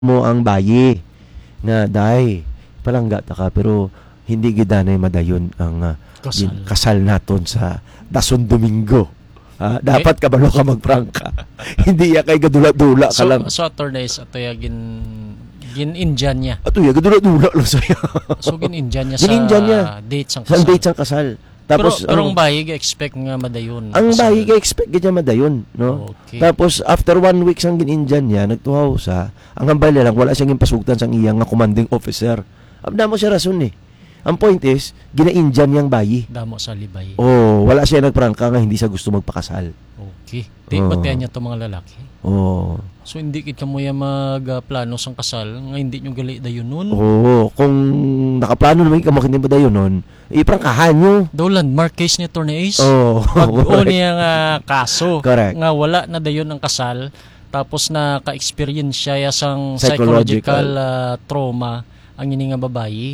mo ang bayi nga day palangga ta ka pero hindi gidanay madayon ang kasal naton sa Dason Domingo. Dapat kabalo ka magprangka. Hindi ya kay gadula-dula ka lang. So attorneys ato ya gin-Indian niya. Ato ya gadula-dula lang saya. So gin-Indian niya date sang kasal. Sa date sang kasal. Tapos pero ang bayi ga-expect nga madayon. Ang bayi ga-expect gid madayon, no? Okay. Tapos after 1 week sang gin-Indian niya nagtuhaw sa ang hambal lang wala siyang impasugtan sang iyang nga commanding officer. Abda mo siya rason eh. Ang point is, gina-Indian yang bayi. Damo sa libay. Wala siya nagprangka nga hindi siya gusto magpakasal. Okay. Batihan niya to mga lalaki. So hindi kit kamo ya magplano sang kasal nga hindi nyo gali dayon nun. Kung nakaplano naman ka makindi ba dayon nun, iprangkahan nyo. Daw landmark case ni Attorney Ace. Pag-o niya nga kaso. Correct. Nga wala na dayon ang kasal tapos na ka-experience siya sang psychological trauma ang ini nga babayi.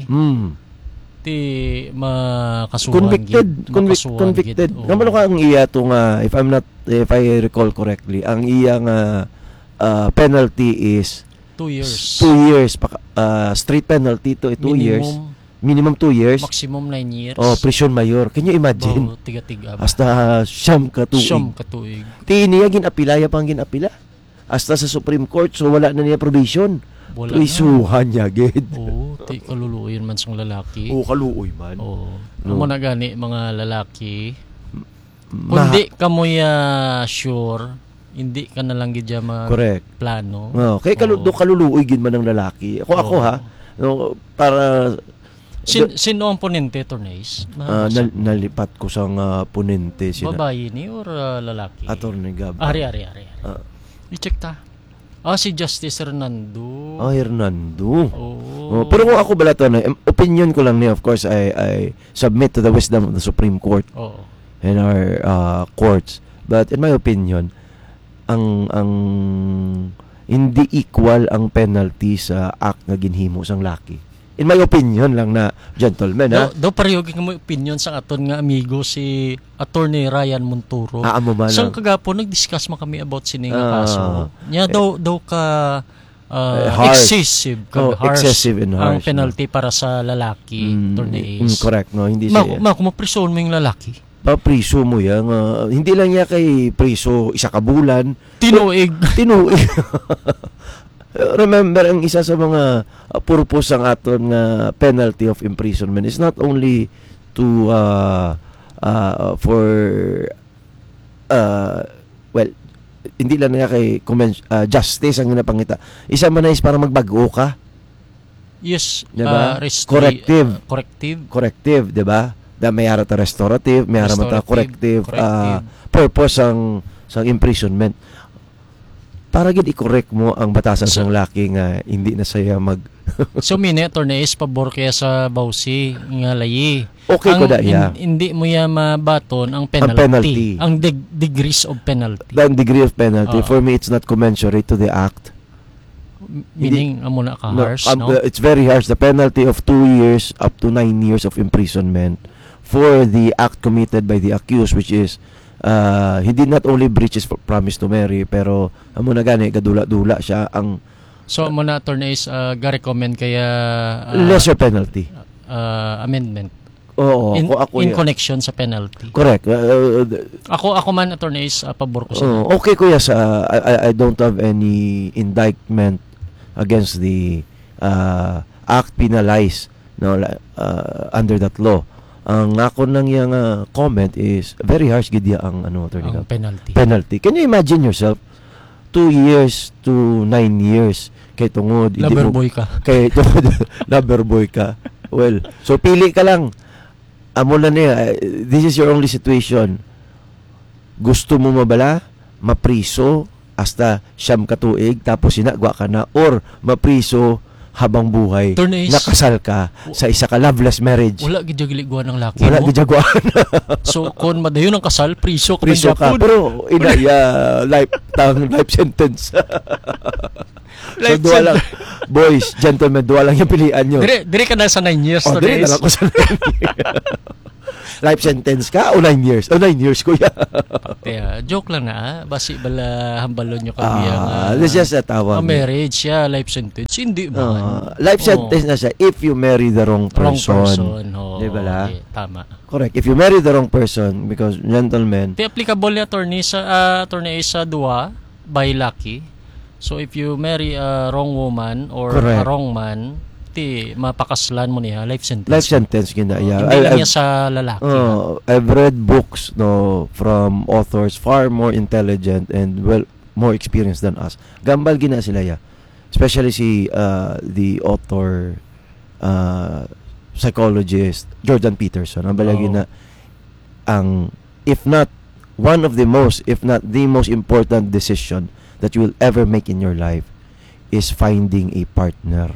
Makasuhan convicted. Namalo ka ang iya to nga if I recall correctly, ang iya nga penalty is 2 years. 2 years street penalty to 2 years. Minimum 2 years. Maximum 9 years. Prison mayor. Can you imagine? Tiga-tiga ba? Hasta siyam katuig. Ti niya ginapilaya pang ginapila. Hasta sa Supreme Court so wala na niya probation. Prisuhan niya gid. Ti kaluluoy man sang lalaki. Kaluoy man. Mo na gani mga lalaki. Kundi kamo ya sure, hindi ka na lang gid correct plano. Kay kaluluoy gid man ng lalaki. Ako ha. Para sino ang ponente, Attorneys? Nalipat ko sang ponente sina. Babae ni or lalaki? Attorney Gab. Ari. I-check ta. Si Justice Hernando. Hernando. Pero kung ako bala to, opinion ko lang niya, of course, I submit to the wisdom of the Supreme Court and our courts. But in my opinion, ang hindi equal ang penalty sa act nga ginhimo sang laki. In my opinion lang na gentleman do pareho mo opinion sang aton nga amigo si Attorney Ryan Monturo. So kagapon nag-discuss man kami about sini nga kaso. Nya daw ka excessive and harsh ang penalty para sa lalaki, Attorney Ace. Correct, no? Hindi siya. Kung maprison mo yung lalaki. Priso mo yan. Hindi lang niya kay priso isa ka bulan. Tinuig. Remember, ang isa sa mga purpose ng aton nga penalty of imprisonment is not only to for hindi lang niya kay justice ang ginapangita. Isa man is para magbago ka. Yes, diba? Corrective, 'di ba? May harata restorative, may harata corrective purpose sang imprisonment. Para gid i-correct mo ang batasan sang laki nga hindi na saya So Attorney is pabor kaya sa bawsi nga layi. Okay ko da ya. Hindi mo ya mabaton ang penalty. Ang degrees of penalty. The degree of penalty for me it's not commensurate to the act. Meaning amo na ka harsh, no? It's very harsh. The penalty of 2 years up to 9 years of imprisonment for the act committed by the accused, which is he did not only breach his promise to marry, pero amo na gani gadula-dula siya ang mo na Attorney is ga-recommend kaya lesser penalty amendment. In connection sa penalty. Correct. Ako man Attorney is pabor ko siya. Okay kuya I don't have any indictment against the act penalized under that law. Ang ako nang yung comment is very harsh gid ang Attorney ang penalty. Can you imagine yourself 2 years to 9 years kay tungod loverboy ka. Kay tungod loverboy ka. Well, so pili ka lang. Amo na niya, this is your only situation. Gusto mo mabala, mapriso hasta siyam katuig tapos sinagwa ka na or mapriso habang buhay, nakasal ka sa isa ka loveless marriage. Wala gidjagligwa ng laki mo. Wala gidjagwa. So, kon madayon ang kasal, priso ka. Pero, life sentence. So, duwa lang. Boys, gentlemen, duwa lang yung pilihan nyo. Dire ka na sa 9 years. Dire na lang ako sa 9 years. Life sentence ka o 9 years? 9 years kuya. Joke lang na, basi bala hambalon nyo kami this is a tawag. Marriage, life sentence. Hindi man. Life sentence na siya if you marry the wrong person. Di ba la? Tama. Correct. If you marry the wrong person, because gentlemen. Di applicable ni attorney sa duwa by lucky. So if you marry a wrong woman or a wrong man, mapakaslan mo niya, life sentence. Life sentence ginaya. Hindi lang niya sa lalaki. I've read books from authors far more intelligent and more experienced than us. Gambal gina sila ya. Especially si the author psychologist Jordan Peterson. Ang balagi na if not one of the most, if not the most important decision that you will ever make in your life is finding a partner.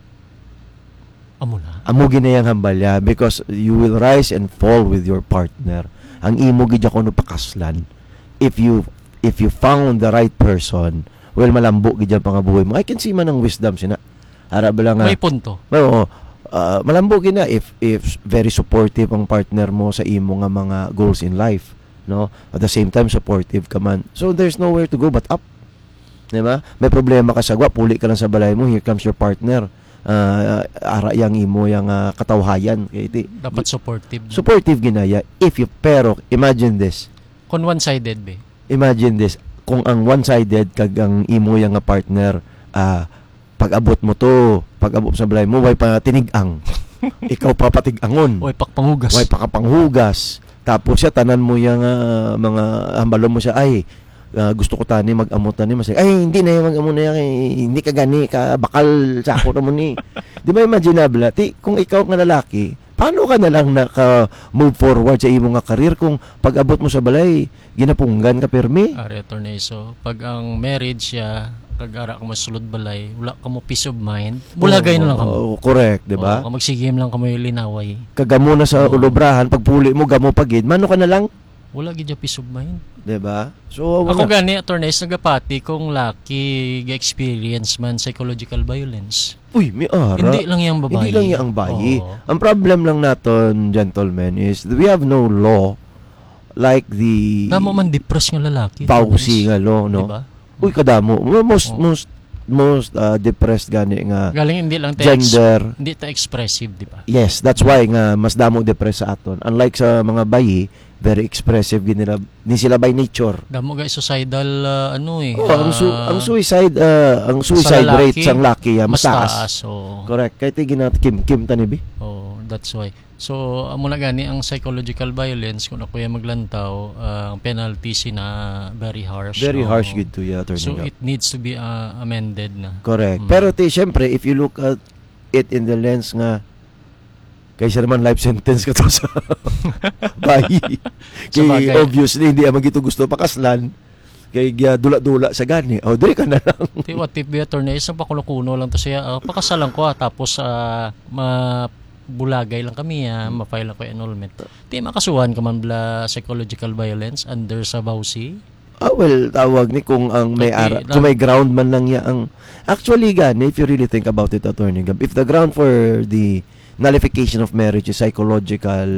Amo ginayang hambalya because you will rise and fall with your partner. Ang imo gidya kuno pakaslan. If you found the right person, well malambo gidya pangabuhay mo. I can see man ang wisdom sina. Ara bala nga. May punto. Malambo gina if very supportive ang partner mo sa imo nga mga goals in life, no? At the same time supportive ka man. So there's nowhere to go but up. Diba? May problema ka sa gwa, puli ka lang sa balay mo, here comes your partner. Ara yang imo yang katawhayan dapat supportive ginaya pero imagine this kung one-sided be imagine this kung ang one-sided kag ang imo yang partner pag-abot mo sa balay mo way pa tinigang ikaw pa patigangon way pakapanghugas tapos siya tanan mo yang mga hambalon mo siya ay gusto ko tani mag-amot tani ay hindi na mag-amot na hindi ka gani ka bakal sa ako na mo ni di ba imaginable kung ikaw nga lalaki paano ka na lang move forward sa imo nga career kung pag-abot mo sa balay ginapunggan ka permi attorney so pag ang marriage siya kag-ara ka masulod balay wala ka mo peace of mind bulagay na lang kamo correct di ba magsigim lang kamo linaway kagamo na sa ulobrahan pagpuli mo gamo pagid mano ka na lang wala gid peace of mind. Diba? So, ako gani, attorneys, nagapati kung laki experience man psychological violence. Uy, may ara. Hindi lang yung babae. Hindi lang yung bayi. Ang problem lang naton, gentlemen, is we have no law like the damo man depressed nga lalaki. Pausi nga law, no? Diba? Uy, kadamo. Most depressed gani nga galing hindi lang gender hindi ta expressive di ba yes that's why nga mas damo depressed sa aton unlike sa mga bayi very expressive ginila ni sila by nature damo guys suicidal ang suicide rate sang laki mas taas correct kay ginat kim tanibi that's why so amo na gani ang psychological violence kung ako yung maglantaw ang penalty sina very harsh good to so it needs to be amended na correct pero syempre if you look at it in the lens nga kaysa naman life sentence ka to sa bayi kay obviously hindi amang gito gusto pakaslan kay dula-dula sa gani diri ka na lang what if be attorney isang pakulukuno lang to siya pakasalan ko tapos bulagay lang kami ma-file ako annulment. Di makasuhan ka man bla psychological violence under sa bawsi? Well, tawag ni kung ang kung may ground man lang ya ang actually gani if you really think about it attorney if the ground for the nullification of marriage is psychological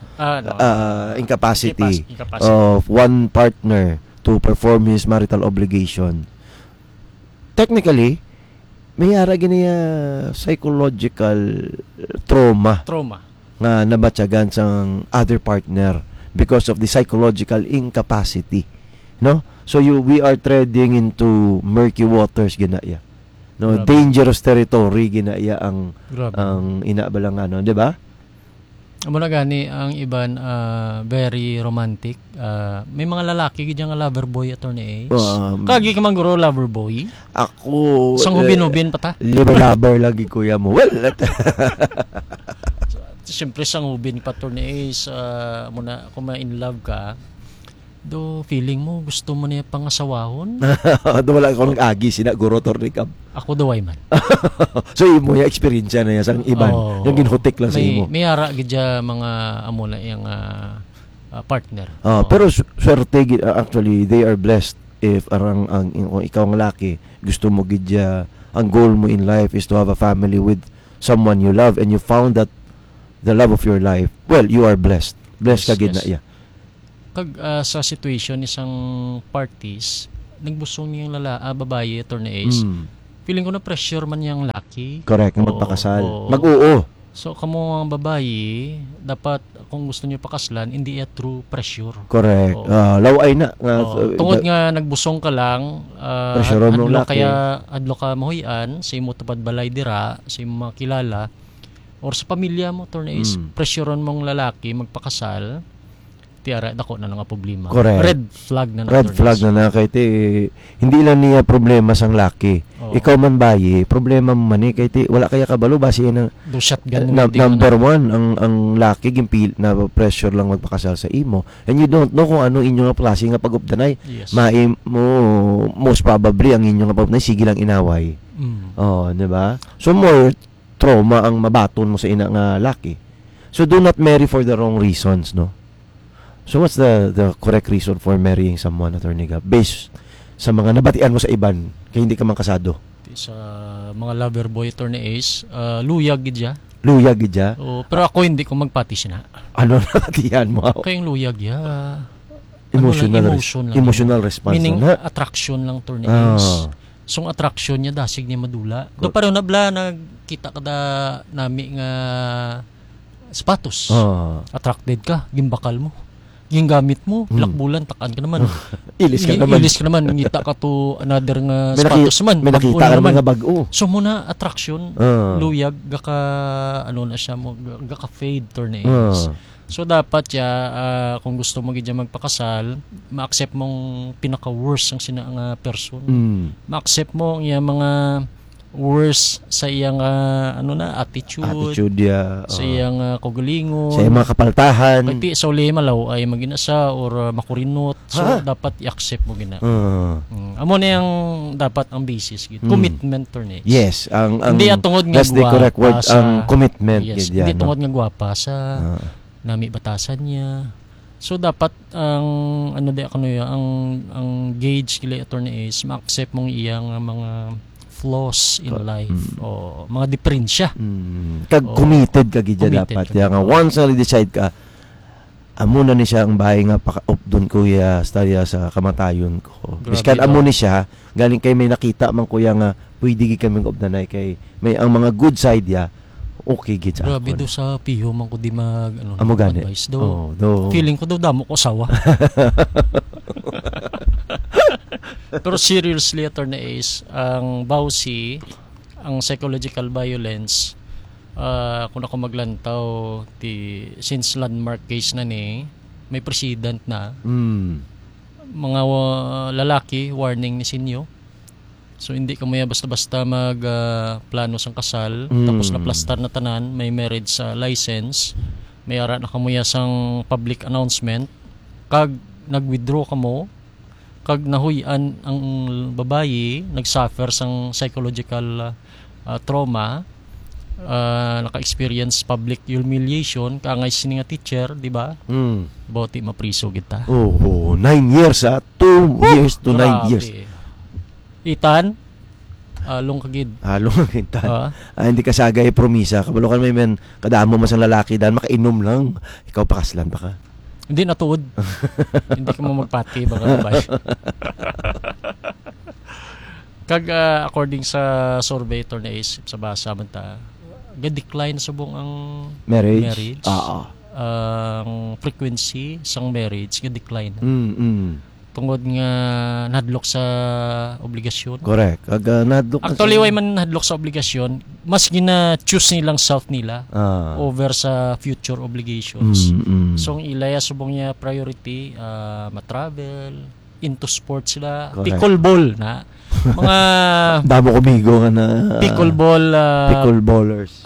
incapacity of one partner to perform his marital obligation technically may ara gini psychological trauma nga nabatyagan sang other partner because of the psychological incapacity no so we are treading into murky waters ginaya no grabe. Dangerous territory ginaya ang inabalang di ba amo na gani ang iban very romantic may mga lalaki gid nga lover boy attorney Ace kagi ka man guro lover boy ako sang ubin-ubin pa ta lover lagi kuya mo well siyempre sang ubin pa attorney Ace muna kung ma-in love ka do feeling mo gusto mo niya pangasawahon do wala ko nag-agi sina guro tornikam ako do man so imo ya experience na ya sang iban yung ginhotik lang sa imo may ara gid mga amo na yang partner pero swerte actually they are blessed if arang ang ikaw ng laki gusto mo gid ang goal mo in life is to have a family with someone you love and you found that the love of your life well you are blessed Blessed ka gid na, yeah. Kag sa situation isang parties, nagbusong niyang babae, Attorney Ace. Feeling ko na pressure man yang laki. Correct, magpakasal. Mag-oo. So, kamo ang babae, dapat kung gusto niyo pakaslan, hindi through pressure. Correct. Laway na. Tungod nga nagbusong ka lang, pressure mo laki. Kaya adlo ka mahuyan, sa imo tapad balay dira, sa imo makilala, or sa pamilya mo, Attorney Ace, pressureon mong lalaki magpakasal, tiara dako na nga problema. Correct. Red flag na. Red flag na kay hindi lang niya problema sang laki. Ikaw man bayi, problema mo man kay wala kaya kabalo base ng shotgun number one ang laki gimpil na pressure lang magpakasal sa imo. And you don't know kung ano inyo nga klase nga pag-updanay. Yes. Most probably ang inyo nga pag-updanay sige lang inaway. Di ba? So more trauma ang mabaton mo sa ina nga laki. So do not marry for the wrong reasons, no? So what's the correct reason for marrying someone, Attorney Gab? Based sa mga nabatian mo sa iban, kaya hindi ka man kasado. Sa mga lover boy, Attorney Ace, luyag gidya. Luyag gidya? Pero ako hindi ko magpati siya na. Ano nabatian mo? Kayong luyag ya. Emotional response. Meaning attraction lang, Attorney Ace. So attraction niya, dasig niya madula. Do pareho nabla, nagkita ka nami nga sapatos. Attracted ka, gimbakal mo. Yung gamit mo, bilakbulan, takaan ka naman. Ilis ka naman. Ngita ka to another nga sapatos man. May nakita ka naman nga bago. So muna, attraction, luyag, gaka, na siya mo, gaka fade, Attorney. So dapat kung gusto mo gidya magpakasal, ma-accept mong pinaka-worst ang nga person. Ma-accept mo yung mga worst sa iyang attitude sa iyang kagalingon, sa iyang mga kapaltahan, pati sa uli malaw ay maginasa or makurinot. So dapat i-accept mo gina. Amo na yung dapat ang basis gid. Commitment, Attorney. Yes, ang hindi tungod nga that's the correct word, ang commitment. Yes, hindi tungod nga gwapa sa nami batasan niya. So dapat ang ang gauge kila, Attorney Ace, ma-accept mong iyang mga flaws in life o mga diferensya. Kag committed ka gidya dapat. Nga once na decide ka, amo na ni siya ang bahay nga pa-up doon kuya starya sa kamatayon ko. Biskan amo ni siya, galing kay may nakita man kuya nga pwede gi kami obdanay kay may ang mga good side ya. Okay gid sa. Grabe do sa piho man ko di mag advice do. Feeling ko daw damo ko sawa. Pero seriously, Attorney Ace, ang bawsi, ang psychological violence, kung ako maglantaw, since landmark case na may precedent na, mga lalaki, warning ni sinyo. So, hindi ka maya basta-basta plano sang kasal, tapos na-plastar na tanan, may marriage license, may ara na kamuya sang public announcement, kag nag-withdraw ka mo, kag nahuyan ang babayi, nagsuffer sang psychological trauma, naka-experience public humiliation, kangay sini nga teacher, di ba? Boti mapriso kita. 9 years 2 years to 9 years. Itan, along kagid. Along kagid. Hindi ka sagay promisa. Kabalo ka may men kadamo man sang lalaki dan makainom lang. Ikaw pakaslan pa ka. Hindi natuod. Hindi ka mo magpati baka bay. Kag according sa survey, Attorney Ace, sa basa man ta, ga-decline subong ang marriage. Ang frequency sang marriage ga-decline. Tungod nga nadlok sa obligasyon. Correct. Nadlok. Actually, why man nadlok sa obligasyon, mas gina-choose nilang self nila over sa future obligations. So, ang ilaya subong niya priority, ma-travel, into sports sila, pickleball na. Mga damo kumigo nga na pickleball pickleballers.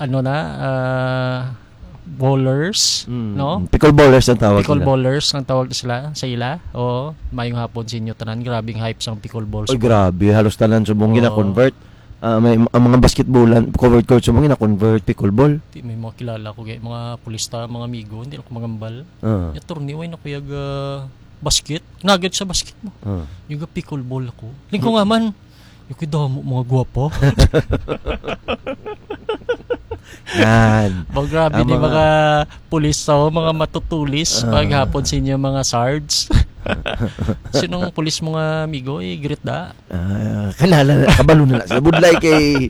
Bowlers, no? Pickleballers ang tawag nila. Pickleballers ang tawag sila sa ila. Oo, mayong hapon sa inyo tanan, grabing hype sang pickleball. Oy, grabe, halos tanan subong gina-convert. May ang mga basketballan, covered court subong gina-convert pickleball. May mga kilala ko mga pulista, mga amigo, hindi ako magambal. Ya torneo na kuyag basket, nugget sa basket mo. Yung pickleball ako. Lingko nga man. Yung damo mga gwapo. Yan. Grabe ni mga pulis mga matutulis paghapon sa inyo mga sards. Sinong pulis mga amigo greet da? Kanala kabalo na sa budlay kay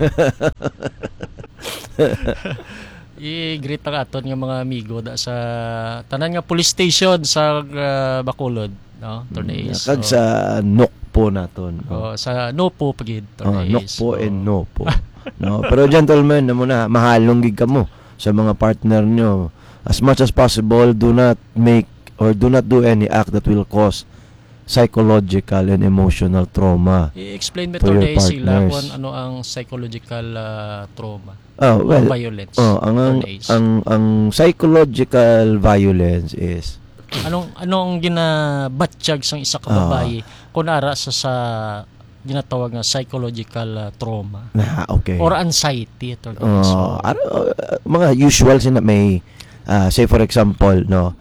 i-greet ang aton nga mga amigo da sa tanan nga police station sa Bacolod, no? Tornays. Kag sa Nokpo naton. Sa Nopo pagid Tornays. Nokpo and Nopo. No, pero gentlemen, na mahalong gig kamo sa mga partner nyo. As much as possible, do not make or do not do any act that will cause psychological and emotional trauma. I-explain mo Tornays sila kung ano ang psychological trauma. Well, violence. Ang psychological violence is anong ginabatsyag sang isa ka babae kunara sa ginatawag nga psychological trauma. Okay. Or anxiety mga usual sina may say for example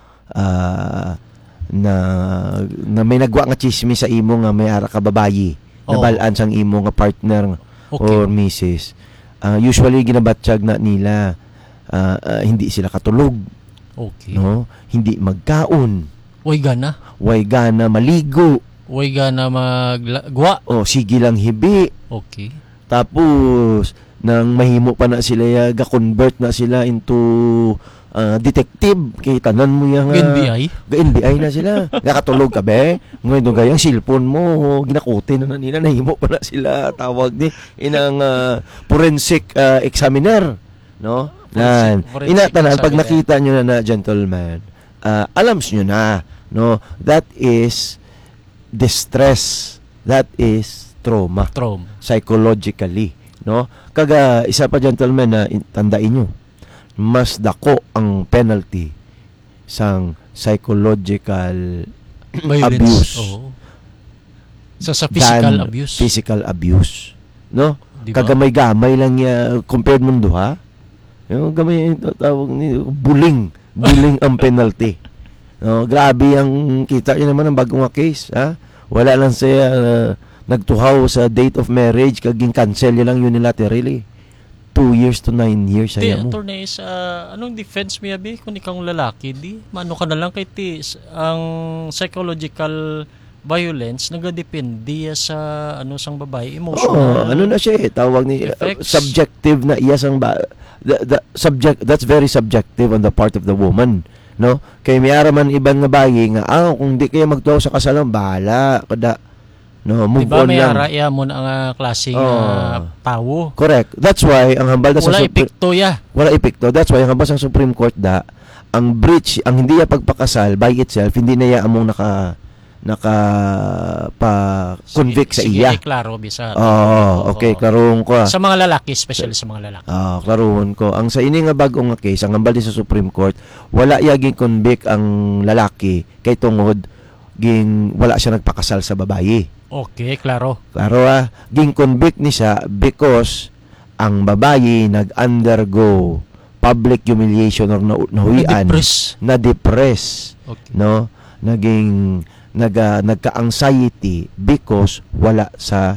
na may nagwa nga chismis sa imo nga may ara ka babayi na balaan sang imo nga partner or misis. Usually ginabatsyag na nila hindi sila katulog. Okay. No? Hindi magkaon. Way gana maligo. Way gana magwa. Sige lang hibi. Okay. Tapos nang mahimo pa na sila ga-convert na sila into detective kay tanan mo yang NBI na sila. Nakatulog ka be. Ngayon do gayang cellphone mo ginakutin na nila nahimo pa na sila tawag ni inang forensic examiner, no? Nan inatanan pag nakita niyo na gentleman, alam niyo na, no? That is distress. That is trauma. Psychologically, no? Kaga isa pa gentleman na tandaan niyo, mas dako ang penalty sang psychological abuse sa physical abuse, no? Diba? Kagamay-gamay lang compared mo duha, yung gamay tawag ni bullying ang penalty, no? Grabe ang kita niyo naman ang bagong case, wala lang siya nagtuhaw sa date of marriage kaging cancel lang unilaterally 2 years to 9 years saya mo. Attorneys, anong defense mo yabi kung ikaw lalaki di? Mano ka na lang kay ang psychological violence nagadepende sa sang babae emotional. Ano na siya tawag ni subjective na iya sang that's very subjective on the part of the woman, no? Kay may araman ibang nga bayi nga kung di kaya magtuaw sa kasalan bahala kada. No, move diba, on may lang. Diba may mo na ang klaseng tawo. Correct. That's why ang hambal sa Wala epekto. That's why ang hambal sa Supreme Court ang breach, ang hindi niya pagpakasal by itself, hindi na iya among convict sa iya. Sige, klaro bisa. Okay, klaroon ko. Sa mga lalaki, especially sa mga lalaki. Klaroon ko. Ang sa ini nga bagong nga case, ang hambal sa Supreme Court, wala iya ging convict ang lalaki kay tungod wala siya nagpakasal sa babae. Okay, klaro. Ging convict ni siya because ang babae nag-undergo public humiliation or nahuyan, na-depress, okay. No? Nagka-anxiety because wala sa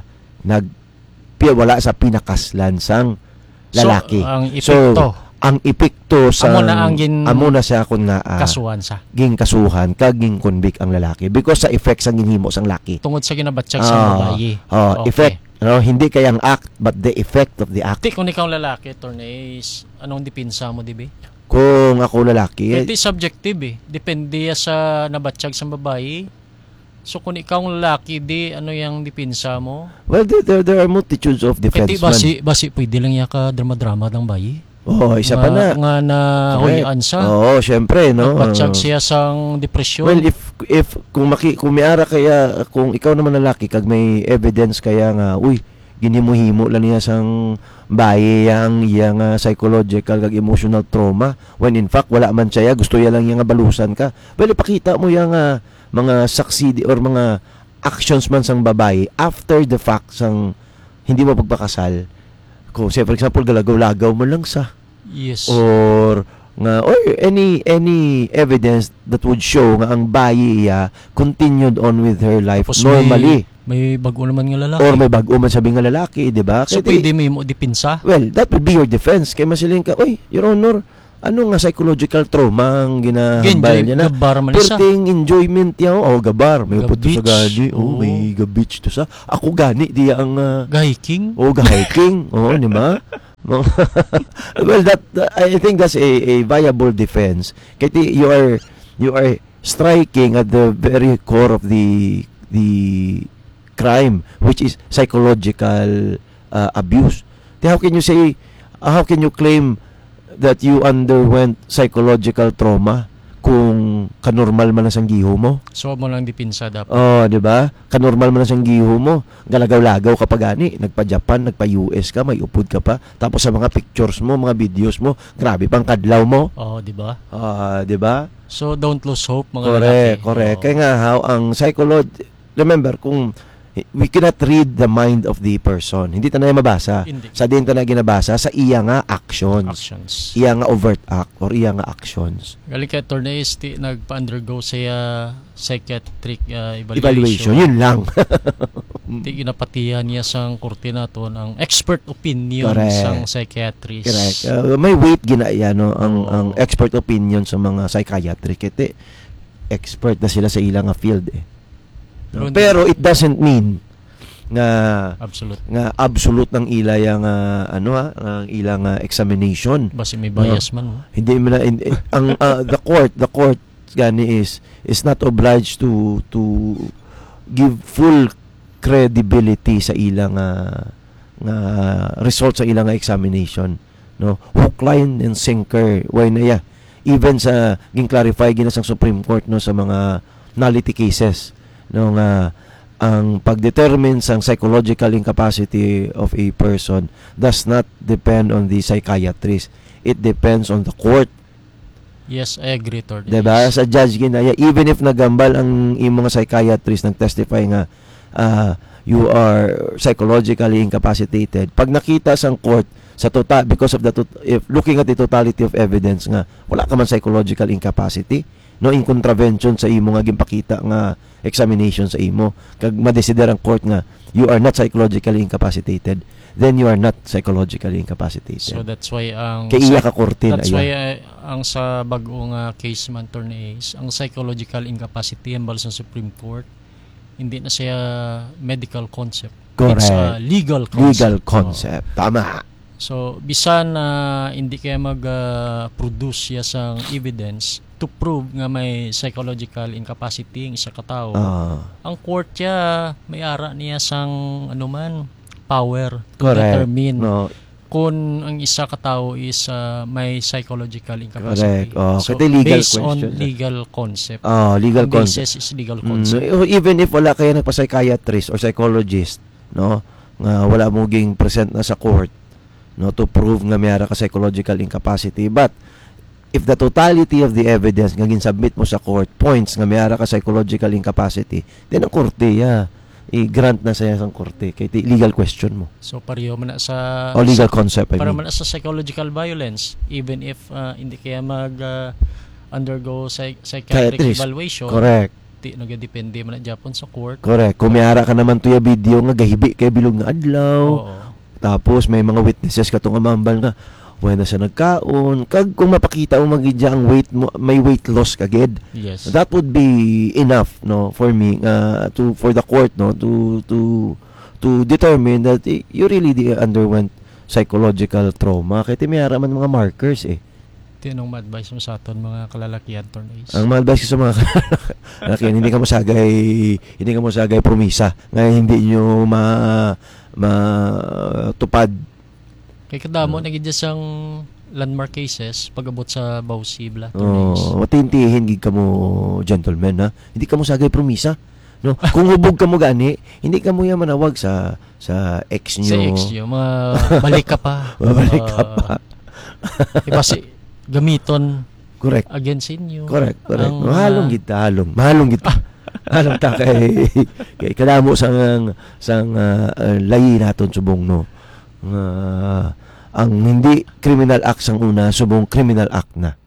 pinakaslan sang lalaki. Ang epekto sa amo na siya kun nga kasuhan sa kasuhan ging convict ang lalaki because sa effect sang ginhimo sang laki tungod sa ginabatsyag sa babae. Effect, no? Hindi kay ang act but the effect of the act. Kung ikaw lalaki, Tornays, anong dipinsa mo dibi? Kung ako lalaki, hindi subjective depende sa nabatsyag sa babae. So kung ikaw lalaki ano yung dipinsa mo? Well, there are multitudes of defense. Basi pwede lang ka drama-drama ng bayi. Isa pa na. Nga na hulian sa. Syempre, no. Nagpatsyag siya sang depresyon. Well, if kung may ara kaya kung ikaw naman lalaki kag may evidence kaya nga ginhimo-himo lang niya sang baye yang psychological kag emotional trauma when in fact wala man siya gusto niya lang yang balusan ka. Well, ipakita mo yang mga saksi or mga actions man sang babae after the fact sang hindi mo pagpakasal. Kung say for example galagaw-lagaw mo lang sa or any evidence that would show nga ang bayi continued on with her life normally. may bago naman nga lalaki. Or may bago man sabi nga lalaki, di ba? So, pwede mo dipinsa? Well, that would be your defense. Kaya masiling ka, oy, Your Honor, ano nga psychological trauma ang ginahambal niya na? Gabar man isa. Perting enjoyment niya, gabar. May upod to sa gani. Oo. May gabitch to sa. Ako gani, di ang... Gahiking? Gahiking. Di ba? Well, I think that's a viable defense. Kaya you are striking at the very core of the crime, which is psychological abuse. How can you claim that you underwent psychological trauma kung kanormal man ang giho mo? So mo lang dipinsa dapat. Di ba? Kanormal man ang giho mo. Galagaw-lagaw ka pa gani, nagpa-Japan, nagpa-US ka, may upod ka pa. Tapos sa mga pictures mo, mga videos mo, grabe pang kadlaw mo. Di ba? Di ba? So don't lose hope mga lalaki. Correct. Kaya nga ang remember kung we cannot read the mind of the person. Hindi tayo mabasa. Hindi. Sa din tayo ginabasa sa iya nga actions. Iya nga overt act or iya nga actions. Galing kay attorney nagpa-undergo siya psychiatric Evaluation. Yun lang. Di ginapatihan niya sang korte naton ang expert opinion sang psychiatrist. Correct. May weight ginaya ang expert opinion sa mga psychiatric. Ito expert na sila sa ilang field Pero it doesn't mean nga absolute ng ilang ang ilang examination. Basta may bias man. Hindi man ang the court gani is not obliged to give full credibility sa ilang results sa ilang examination, no? Hook, line and sinker why na even sa ging-clarify ginasang Supreme Court no sa mga nullity cases no nga ang pagdetermine sang psychological incapacity of a person does not depend on the psychiatrist. It depends on the court. Yes, I agree to this. Diba? Sa judge ginaya, even if nagambal ang imong psychiatrist nag-testify nga you are psychologically incapacitated, pag nakita sang court sa total because of if looking at the totality of evidence nga wala ka man psychological incapacity, no, in contravention sa imo nga ginpakita nga examination sa imo, kag madesider ang court nga you are not psychologically incapacitated, then you are not psychologically incapacitated. So that's why ang kaya ka korte that's why ang sa bag-o nga case man attorney ang psychological incapacity ang sa Supreme Court hindi na siya medical concept. Correct. It's a legal concept. Legal concept. Tama. So bisan na hindi kaya mag-produce siya sang evidence to prove nga may psychological incapacity ang isa ka tao. Ang court niya may ara niya sang anuman power to determine kung ang isa ka tao is may psychological incapacity. So legal based question, on legal concept. Legal ang concept. basis is legal concept. Even if wala kayo nagpa-psychiatrist or psychologist, no, nga wala mo ging present na sa court, no, to prove nga mayara ka psychological incapacity, but if the totality of the evidence nga ginsubmit mo sa court points nga mayara ka psychological incapacity, then ang korte i-grant na sa isang korte kay legal question mo. So pareho man na sa legal concept. Pareho man na sa psychological violence even if hindi kaya undergo psychiatric evaluation. Correct. Nagadepende man na Japon sa court. Correct. Kung mayara ka naman tuya video nga gahibi kay bilog nga adlaw. Tapos may mga witnesses katong mambal nga when na siya nagkaon, kag kung mapakita mo magidya ang weight mo, may weight loss kagid. Yes. That would be enough, no, for me for the court, no, to determine that you really underwent psychological trauma. Kaya mayara man mga markers Tinong ma-advise mo sa aton mga kalalakihan attorneys? Ang ma-advise ko sa mga kalalakihan, hindi ka mo sagay promisa nga hindi nyo matupad. Kay kadamo nagidya sang landmark cases pag-abot sa Bausi Bla. Matintihin gid ka mo gentleman ha. Hindi ka mo sagay promisa. No, kung hubog ka mo gani, hindi ka mo yan manawag sa ex nyo. Sa ex nyo, mga balik ka pa. Balik ka pa. Kasi gamiton correct against inyo. Correct. Mahalong kita. Halong ta kay kadamo sang layi naton subong no. Ang hindi criminal act sang una subong criminal act na.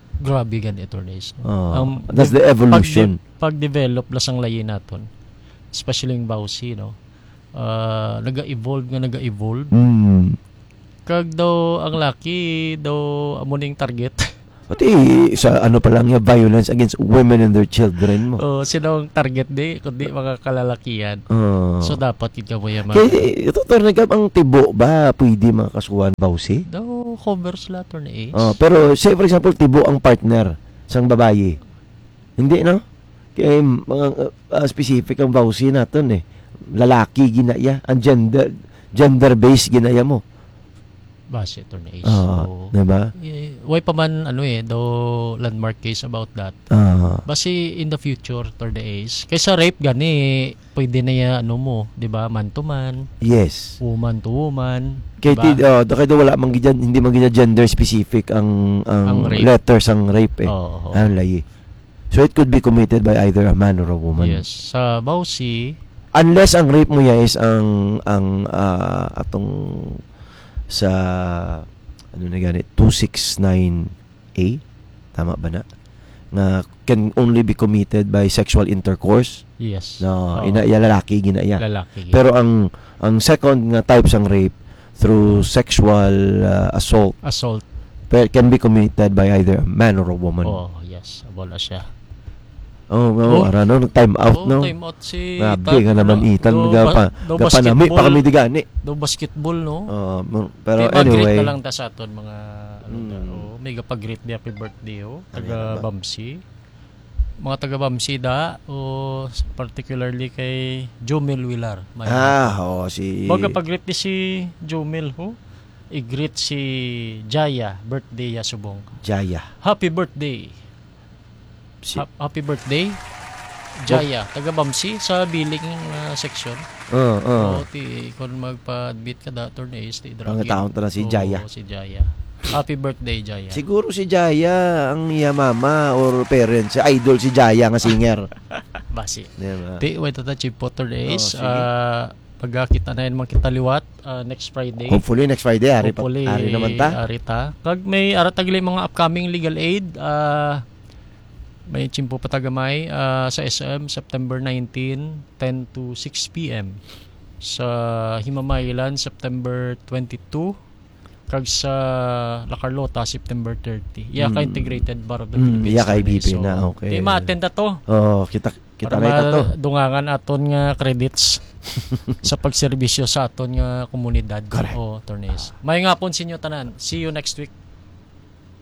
Grabe gan attorneys. That's the evolution. Pag-develop la sang layi naton. especially yung Bausi, no? Naga-evolve. Kag daw ang laki daw amuning target. Pati sa ano pa lang yung violence against women and their children mo. Sino ang target kundi mga kalalakihan. So dapat kita mo yaman. Kaya ito ang tibo ba pwede makasuhan Bausi? Daw covers later na age. Pero say for example tibo ang partner sang babae. Hindi no? Kaya mga specific ang Bausi natin lalaki ginaya, ang gender based ginaya mo. Base ito na age. Diba? Why pa man do landmark case about that. Base in the future to the age. Kaysa rape gani pwede na ya di ba, man to man. Yes. Woman to woman. Kaya wala hindi man gender specific ang letters ang rape ang layi. So it could be committed by either a man or a woman. Yes. Sa Bausi, unless ang rape mo is ang atong sa 269A, tama ba na? Na can only be committed by sexual intercourse. Yes. Lalaki ginaya. Lalaki. Pero ang second nga type sang rape through sexual assault can be committed by either a man or a woman. Yes. Wala siya. Time out time out si Grabe nga naman Ethan gapanami pa kami digani. Do basketball no. Pero anyway, na lang ta sa aton mga may gapag-greet di happy birthday taga Bamsi. Mga taga Bamsi particularly kay Jomel Wilar. Si Baga pag-greet di si Jomel i-greet si Jaya, birthday ya subong. Jaya. Happy birthday. Happy birthday Jaya, taga Bamsi sa billing section. Kung magpa-admit ka dator na is ang taon na si Jaya. Si Jaya. Happy birthday Jaya. Siguro si Jaya ang iya mama or parents, idol si Jaya nga singer. Basi. Diba? Wait tata Chief Potter days. Pagkakita na yun kita liwat next Friday. Hopefully next Friday ari naman ta. Ari ta. Kag may aratagli mga upcoming legal aid may chimpo patagamay sa SM September 19, 10 to 6 p.m. Sa Himamaylan September 22, kag sa La Carlota September 30. Ka integrated bar of the Philippines. Kay BP na, okay. Ma-attend na to. Kita para to. Dungangan aton nga credits sa pagserbisyo sa aton nga komunidad. Correct. Attorneys. May nga pon sinyo tanan. See you next week.